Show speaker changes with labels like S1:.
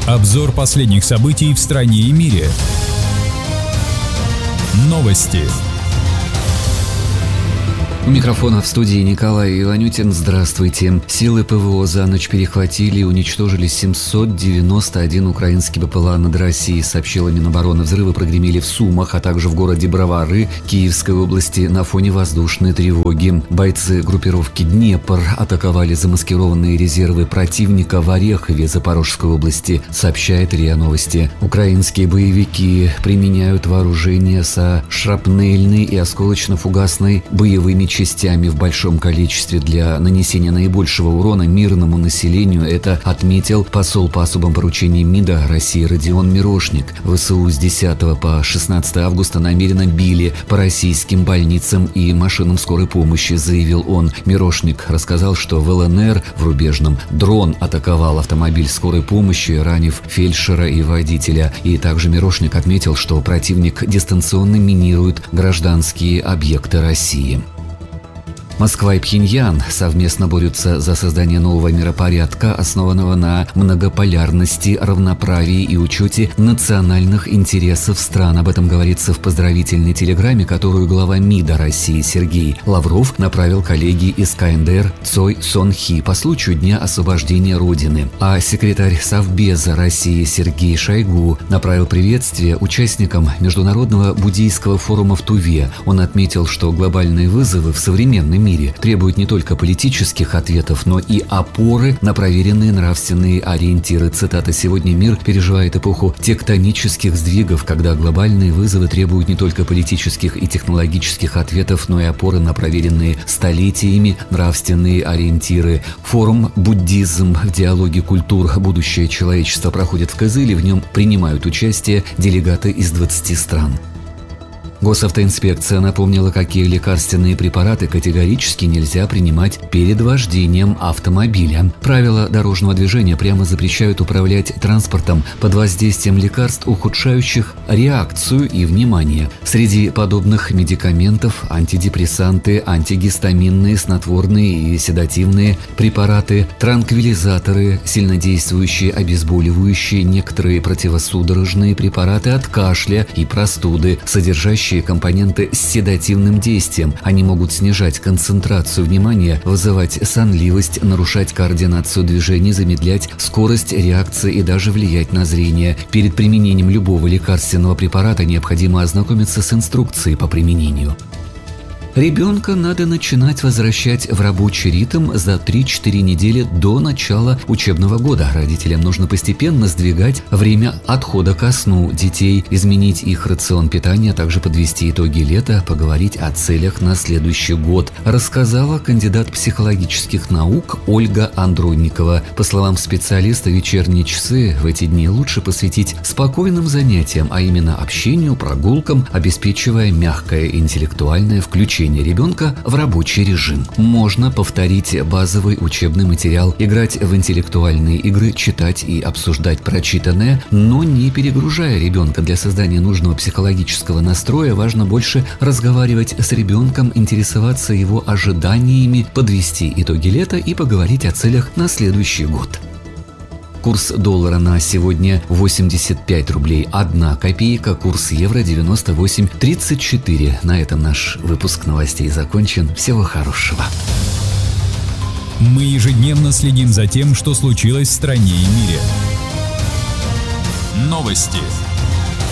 S1: Обзор последних событий в стране и мире. Новости.
S2: У микрофона в студии Николай Иванютин. Здравствуйте. Силы ПВО за ночь перехватили и уничтожили 791 украинский БПЛА над Россией, сообщила Минобороны. Взрывы прогремели в Сумах, а также в городе Бровары Киевской области на фоне воздушной тревоги. Бойцы группировки «Днепр» атаковали замаскированные резервы противника в Орехове Запорожской области, сообщает РИА Новости. Украинские боевики применяют вооружение со шрапнельной и осколочно-фугасной боевыми частями в большом количестве для нанесения наибольшего урона мирному населению. Это отметил посол по особым поручениям МИДа России Родион Мирошник. ВСУ с 10 по 16 августа намеренно били по российским больницам и машинам скорой помощи, заявил он. Мирошник рассказал, что в ЛНР, в Рубежном, дрон атаковал автомобиль скорой помощи, ранив фельдшера и водителя. И также Мирошник отметил, что противник дистанционно минирует гражданские объекты России. Москва и Пхеньян совместно борются за создание нового миропорядка, основанного на многополярности, равноправии и учете национальных интересов стран. Об этом говорится в поздравительной телеграмме, которую глава МИДа России Сергей Лавров направил коллеге из КНДР Цой Сон Хи по случаю Дня освобождения Родины. А секретарь Совбеза России Сергей Шойгу направил приветствие участникам Международного буддийского форума в Туве. Он отметил, что глобальные вызовы в современном мире требуют не только политических ответов, но и опоры на проверенные нравственные ориентиры. Цитата: «Сегодня мир переживает эпоху тектонических сдвигов, когда глобальные вызовы требуют не только политических и технологических ответов, но и опоры на проверенные столетиями нравственные ориентиры». Форум «Буддизм в диалоге культур. Будущее человечества» проходит в Кызыле. В нем принимают участие делегаты из 20 стран. Госавтоинспекция напомнила, какие лекарственные препараты категорически нельзя принимать перед вождением автомобиля. Правила дорожного движения прямо запрещают управлять транспортом под воздействием лекарств, ухудшающих реакцию и внимание. Среди подобных медикаментов антидепрессанты, антигистаминные, снотворные и седативные препараты, транквилизаторы, сильнодействующие обезболивающие, некоторые противосудорожные препараты от кашля и простуды, содержащие компоненты с седативным действием. Они могут снижать концентрацию внимания, вызывать сонливость, нарушать координацию движений, замедлять скорость реакции и даже влиять на зрение. Перед применением любого лекарственного препарата необходимо ознакомиться с инструкцией по применению. Ребенка надо начинать возвращать в рабочий ритм за 3-4 недели до начала учебного года. Родителям нужно постепенно сдвигать время отхода ко сну детей, изменить их рацион питания, а также подвести итоги лета, поговорить о целях на следующий год, рассказала кандидат психологических наук Ольга Андронникова. По словам специалиста, вечерние часы в эти дни лучше посвятить спокойным занятиям, а именно общению, прогулкам, обеспечивая мягкое интеллектуальное включение ребенка в рабочий режим. Можно повторить базовый учебный материал, играть в интеллектуальные игры, читать и обсуждать прочитанное, но не перегружая ребенка. Для создания нужного психологического настроя важно больше разговаривать с ребенком, интересоваться его ожиданиями, подвести итоги лета и поговорить о целях на следующий год. Курс доллара на сегодня 85 рублей 1 копейка, курс евро 98.34. На этом наш выпуск новостей закончен. Всего хорошего.
S1: Мы ежедневно следим за тем, что случилось в стране и мире. Новости.